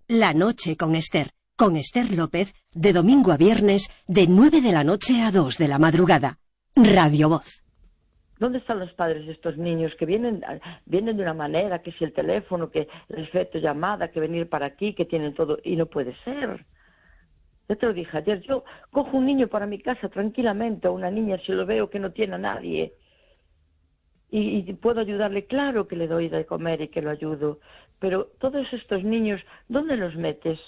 La noche con Esther López, de domingo a viernes, de 9 de la noche a 2 de la madrugada. Radio Voz. ¿Dónde están los padres de estos niños que vienen de una manera, que si el teléfono, que el efecto llamada, que venir para aquí, que tienen todo, y no puede ser? Ya te lo dije ayer, yo cojo un niño para mi casa tranquilamente, o una niña si lo veo que no tiene a nadie, y puedo ayudarle, claro que le doy de comer y que lo ayudo, pero todos estos niños, ¿dónde los metes?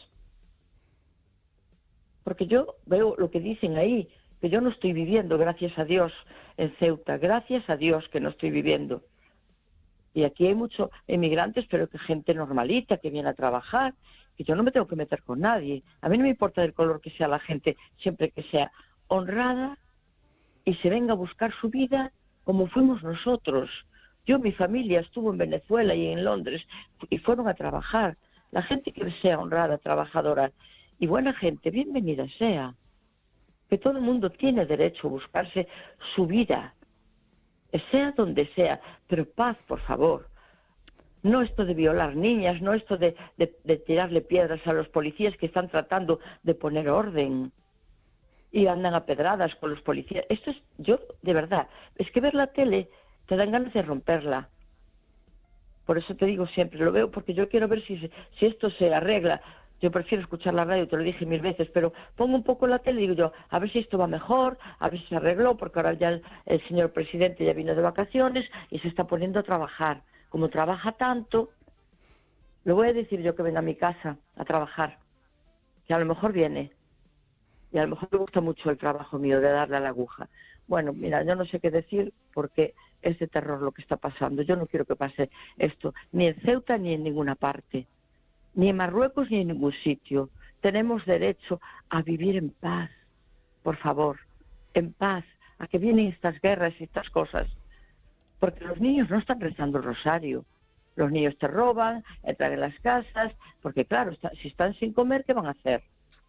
Porque yo veo lo que dicen ahí, que yo no estoy viviendo, gracias a Dios, en Ceuta, gracias a Dios que no estoy viviendo. Y aquí hay muchos emigrantes, pero que gente normalita, que viene a trabajar, que yo no me tengo que meter con nadie. A mí no me importa el color que sea la gente, siempre que sea honrada y se venga a buscar su vida como fuimos nosotros. Yo, mi familia estuvo en Venezuela y en Londres y fueron a trabajar. La gente que sea honrada, trabajadora y buena gente, bienvenida sea. Que todo el mundo tiene derecho a buscarse su vida, sea donde sea, pero paz, por favor. No esto de violar niñas, no esto de tirarle piedras a los policías que están tratando de poner orden y andan a pedradas con los policías. Esto es, yo, de verdad, es que ver la tele te dan ganas de romperla. Por eso te digo siempre, lo veo porque yo quiero ver si esto se arregla. Yo prefiero escuchar la radio, te lo dije 1000 veces, pero pongo un poco la tele y digo yo, a ver si esto va mejor, a ver si se arregló, porque ahora ya el señor presidente ya vino de vacaciones y se está poniendo a trabajar. Como trabaja tanto, le voy a decir yo que venga a mi casa a trabajar, que a lo mejor viene, y a lo mejor le gusta mucho el trabajo mío de darle a la aguja. Bueno, mira, yo no sé qué decir porque es de terror lo que está pasando. Yo no quiero que pase esto, ni en Ceuta ni en ninguna parte. Ni en Marruecos ni en ningún sitio. Tenemos derecho a vivir en paz, por favor, en paz, a que vienen estas guerras y estas cosas. Porque los niños no están rezando el rosario. Los niños te roban, entran en las casas, porque claro, si están sin comer, ¿qué van a hacer?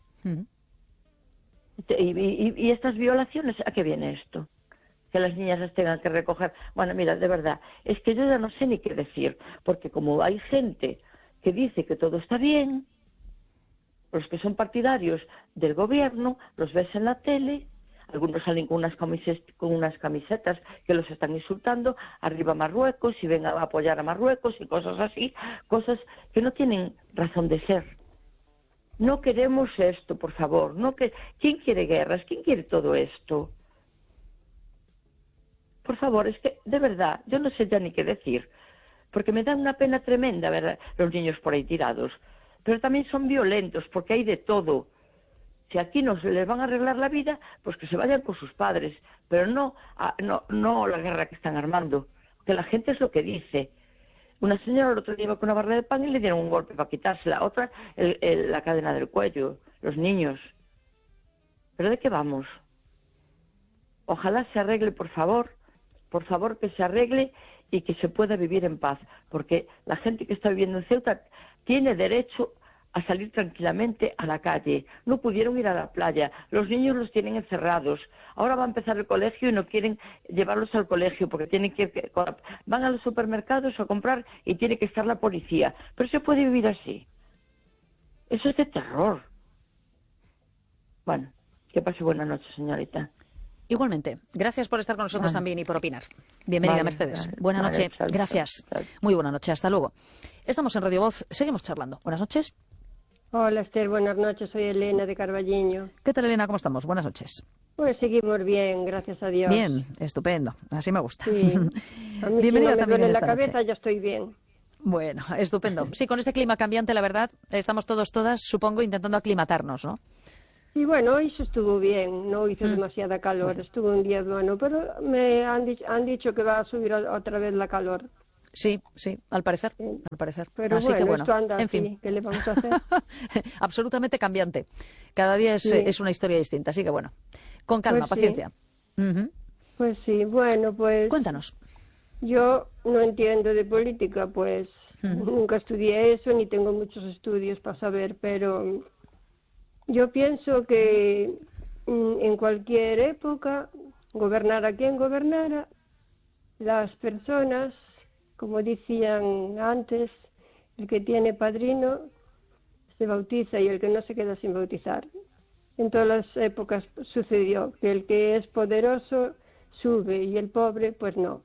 Y estas violaciones, ¿a qué viene esto? Que las niñas las tengan que recoger. Bueno, mira, de verdad, es que yo ya no sé ni qué decir, porque como hay gente que dice que todo está bien, los que son partidarios del gobierno, los ves en la tele, algunos salen con unas camisetas que los están insultando, arriba Marruecos, y ven a apoyar a Marruecos y cosas así, cosas que no tienen razón de ser. No queremos esto, por favor. ¿Quién quiere guerras? ¿Quién quiere todo esto? Por favor, es que, de verdad, yo no sé ya ni qué decir. Porque me dan una pena tremenda ver a los niños por ahí tirados. Pero también son violentos, porque hay de todo. Si aquí no se les van a arreglar la vida, pues que se vayan con sus padres. Pero no la guerra que están armando. Que la gente es lo que dice. Una señora el otro día iba con una barra de pan y le dieron un golpe para quitársela. Otra, la cadena del cuello. Los niños. ¿Pero de qué vamos? Ojalá se arregle, por favor que se arregle y que se pueda vivir en paz, porque la gente que está viviendo en Ceuta tiene derecho a salir tranquilamente a la calle. No pudieron ir a la playa, los niños los tienen encerrados. Ahora va a empezar el colegio y no quieren llevarlos al colegio porque tienen que van a los supermercados a comprar y tiene que estar la policía. Pero se puede vivir así. Eso es de terror. Bueno, que pase buena noche, señorita. Igualmente. Gracias por estar con nosotros también y por opinar. Bienvenida, Mercedes. Buena noche. Gracias. Muy buena noche. Hasta luego. Estamos en Radio Voz. Seguimos charlando. Buenas noches. Hola, Esther. Buenas noches. Soy Elena de Carballiño. ¿Qué tal, Elena? ¿Cómo estamos? Buenas noches. Pues seguimos bien, gracias a Dios. Bien, estupendo. Así me gusta. Sí. A mí Bienvenida si no me también duele en la esta cabeza, noche. ya estoy bien. Bueno, estupendo. Sí, con este clima cambiante, la verdad, estamos todas, supongo, intentando aclimatarnos, ¿no? Y bueno, hoy se estuvo bien, no hizo demasiada calor, estuvo un día bueno, pero me han dicho que va a subir otra vez la calor. Sí, al parecer, Sí. al parecer. Pero Así que bueno, esto anda en así, fin. ¿qué le vamos a hacer? Absolutamente cambiante. Cada día Sí. es una historia distinta, así que bueno, con calma, Pues sí. paciencia. Ujú. Pues sí, bueno, pues Cuéntanos. yo no entiendo de política, pues nunca estudié eso, ni tengo muchos estudios para saber, pero yo pienso que en cualquier época, gobernara quien gobernara, las personas, como decían antes, el que tiene padrino se bautiza y el que no se queda sin bautizar. En todas las épocas sucedió que el que es poderoso sube y el pobre pues no.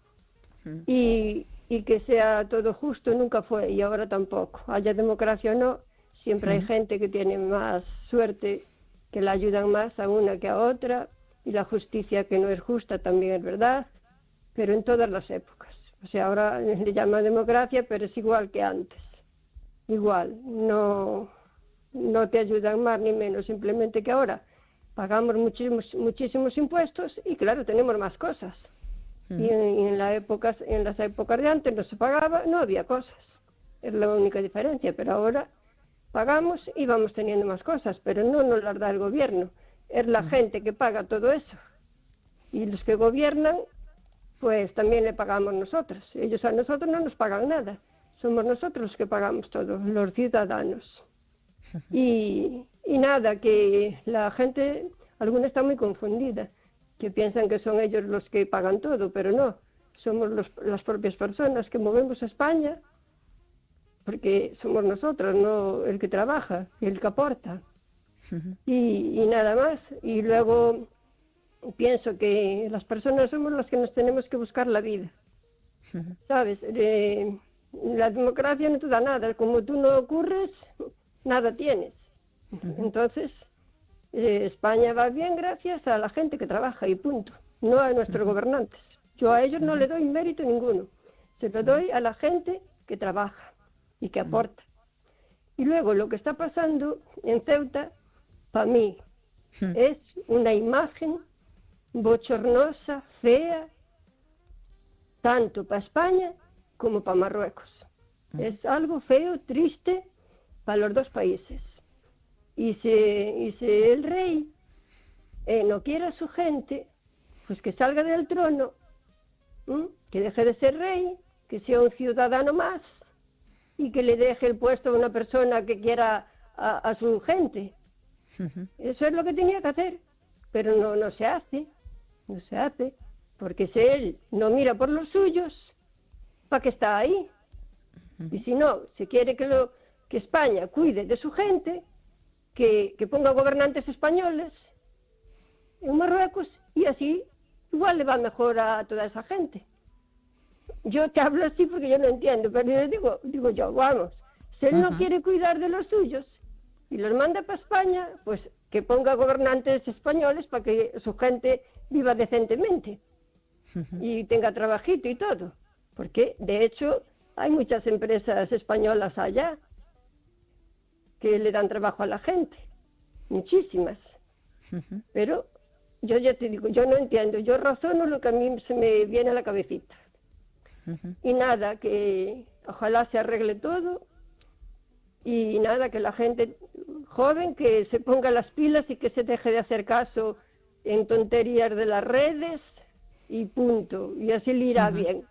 Y que sea todo justo nunca fue y ahora tampoco. Haya democracia o no, siempre hay gente que tiene más suerte, que la ayudan más a una que a otra, y la justicia que no es justa también es verdad, pero en todas las épocas. O sea, ahora le llaman democracia, pero es igual que antes. Igual, no te ayudan más ni menos, simplemente que ahora pagamos muchísimos impuestos y claro, tenemos más cosas. Y en las épocas de antes no se pagaba, no había cosas. Es la única diferencia, pero ahora pagamos y vamos teniendo más cosas, pero no nos las da el gobierno. Es la gente que paga todo eso. Y los que gobiernan, pues también le pagamos nosotros. Ellos a nosotros no nos pagan nada. Somos nosotros los que pagamos todo, los ciudadanos. Y nada, que la gente, alguna está muy confundida, que piensan que son ellos los que pagan todo, pero no. Somos las propias personas que movemos a España, porque somos nosotros, no el que trabaja, el que aporta. Y nada más. Y luego pienso que las personas somos las que nos tenemos que buscar la vida. ¿Sabes? La democracia no te da nada. Como tú no ocurres, nada tienes. Entonces, España va bien gracias a la gente que trabaja y punto. No a nuestros gobernantes. Yo a ellos no le doy mérito ninguno. Se lo doy a la gente que trabaja y que aporta. Y luego lo que está pasando en Ceuta, para mí, es una imagen bochornosa, fea, tanto para España como para Marruecos. Es algo feo, triste para los dos países. Y si el rey no quiere a su gente, pues que salga del trono, que deje de ser rey, que sea un ciudadano más y que le deje el puesto a una persona que quiera a su gente. Eso es lo que tenía que hacer, pero no se hace, porque si él no mira por los suyos, ¿para qué está ahí? Y si no, si quiere que España cuide de su gente, que ponga gobernantes españoles en Marruecos y así igual le va mejor a toda esa gente. Yo te hablo así porque yo no entiendo, pero yo digo yo, vamos, si él no quiere cuidar de los suyos y los manda para España, pues que ponga gobernantes españoles para que su gente viva decentemente y tenga trabajito y todo, porque de hecho hay muchas empresas españolas allá que le dan trabajo a la gente, muchísimas, pero yo ya te digo, yo no entiendo, yo razono lo que a mí se me viene a la cabecita. Y nada, que ojalá se arregle todo y nada, que la gente joven que se ponga las pilas y que se deje de hacer caso en tonterías de las redes y punto, y así le irá bien,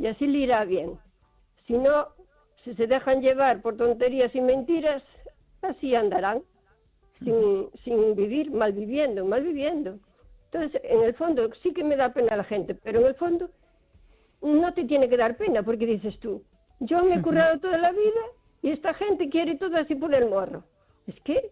Si no, si se dejan llevar por tonterías y mentiras, así andarán, sin vivir, malviviendo. Entonces, en el fondo, sí que me da pena a la gente, pero en el fondo no te tiene que dar pena, porque dices tú, yo me he currado toda la vida y esta gente quiere todo así por el morro. Es que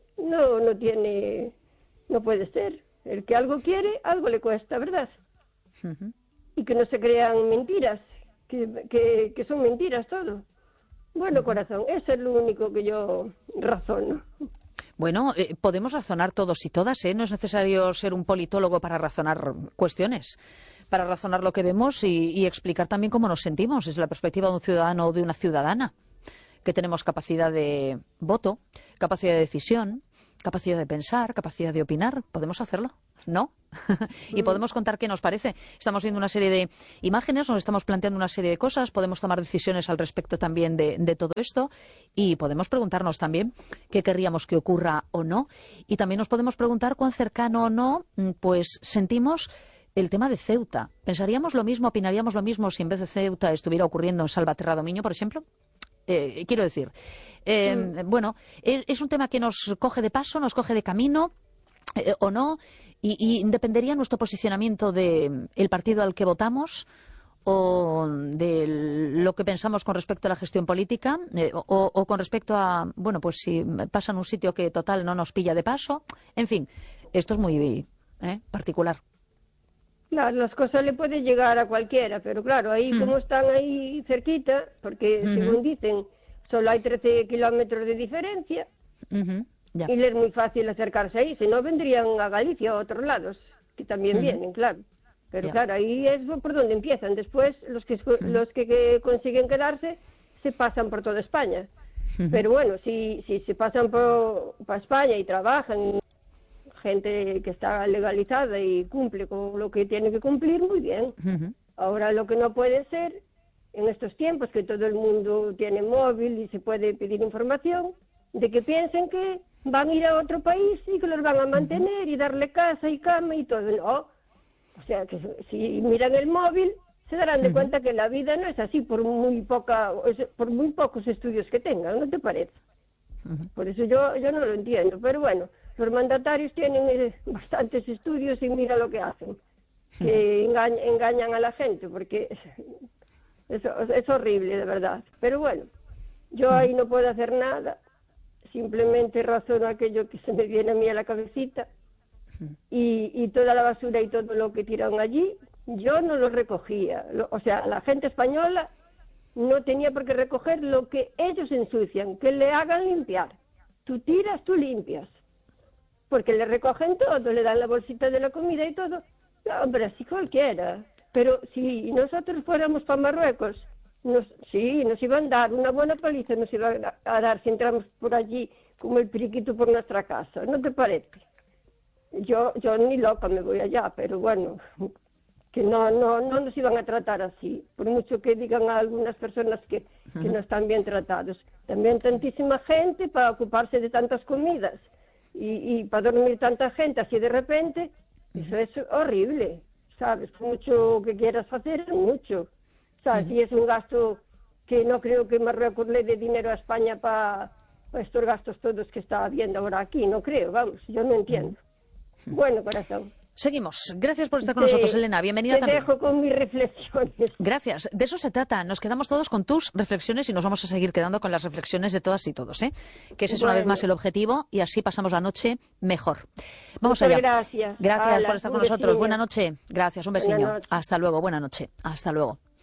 no puede ser. El que algo quiere, algo le cuesta, ¿verdad? Y que no se crean mentiras, que son mentiras todo. Bueno, corazón, eso es lo único que yo razono. Bueno, podemos razonar todos y todas, ¿eh? No es necesario ser un politólogo para razonar cuestiones, para razonar lo que vemos y explicar también cómo nos sentimos desde la perspectiva de un ciudadano o de una ciudadana, que tenemos capacidad de voto, capacidad de decisión, capacidad de pensar, capacidad de opinar. ¿Podemos hacerlo? ¿No? Y podemos contar qué nos parece. Estamos viendo una serie de imágenes, nos estamos planteando una serie de cosas, podemos tomar decisiones al respecto también de todo esto y podemos preguntarnos también qué querríamos que ocurra o no. Y también nos podemos preguntar cuán cercano o no pues sentimos el tema de Ceuta. ¿Pensaríamos lo mismo, opinaríamos lo mismo si en vez de Ceuta estuviera ocurriendo en Salvaterra Domiño, por ejemplo? Quiero decir, bueno, es un tema que nos coge de paso, nos coge de camino o no, y dependería nuestro posicionamiento del partido al que votamos o de lo que pensamos con respecto a la gestión política, o con respecto a, bueno, pues si pasa en un sitio que total no nos pilla de paso. En fin, esto es muy particular. Claro, las cosas le pueden llegar a cualquiera, pero claro, ahí como están ahí cerquita, porque según dicen, solo hay 13 kilómetros de diferencia, Ya. y les es muy fácil acercarse ahí, si no vendrían a Galicia o a otros lados, que también vienen, claro. Pero Ya. claro, ahí es por donde empiezan. Después, los que consiguen quedarse se pasan por toda España. Pero bueno, si se pasan por España y trabajan, gente que está legalizada y cumple con lo que tiene que cumplir, muy bien. Ahora, lo que no puede ser, en estos tiempos que todo el mundo tiene móvil y se puede pedir información, de que piensen que van a ir a otro país y que los van a mantener y darle casa y cama y todo. No. O sea, que si miran el móvil, se darán de cuenta que la vida no es así por muy pocos estudios que tengan, ¿no te parece? Por eso yo no lo entiendo. Pero bueno, los mandatarios tienen bastantes estudios y mira lo que hacen. Que engañan a la gente, porque es horrible, de verdad. Pero bueno, yo ahí no puedo hacer nada. Simplemente razono aquello que se me viene a mí a la cabecita. Y toda la basura y todo lo que tiraron allí, yo no lo recogía. O sea, la gente española no tenía por qué recoger lo que ellos ensucian, que le hagan limpiar. Tú tiras, tú limpias. Porque le recogen todo, le dan la bolsita de la comida y todo. No, hombre, así cualquiera. Pero si nosotros fuéramos para Marruecos, nos iban a dar una buena paliza, nos iban a dar si entramos por allí como el periquito por nuestra casa. ¿No te parece? Yo ni loca me voy allá, pero bueno, que no nos iban a tratar así, por mucho que digan a algunas personas que no están bien tratados. También tantísima gente para ocuparse de tantas comidas y para dormir tanta gente así de repente, eso es horrible, ¿sabes? Mucho que quieras hacer es mucho, ¿sabes? Y es un gasto que no creo que Marruecos le dé dinero a España para estos gastos todos que está habiendo ahora aquí, no creo, vamos, yo no entiendo. Bueno, corazón. Seguimos. Gracias por estar con nosotros, Elena. Bienvenida también. Te dejo con mis reflexiones. Gracias. De eso se trata. Nos quedamos todos con tus reflexiones y nos vamos a seguir quedando con las reflexiones de todas y todos, ¿eh? Que ese es una vez más el objetivo y así pasamos la noche mejor. Vamos allá. Gracias. Gracias por estar con nosotros. Buena noche. Gracias. Un besiño. Hasta luego. Buena noche. Hasta luego.